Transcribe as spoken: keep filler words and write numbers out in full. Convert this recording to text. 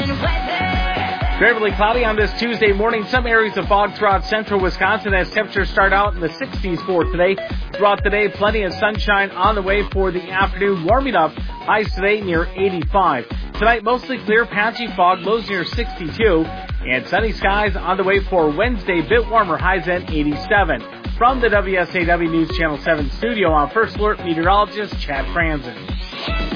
Fairly cloudy on this Tuesday morning. Some areas of fog throughout central Wisconsin as temperatures start out in the sixties for today. Throughout the day, plenty of sunshine on the way for the afternoon, warming up. Highs today near eighty-five. Tonight, mostly clear, patchy fog, lows near sixty-two. And sunny skies on the way for Wednesday, bit warmer, highs at eighty-seven. From the W S A W News Channel seven studio, I'm First Alert meteorologist Chad Franzen.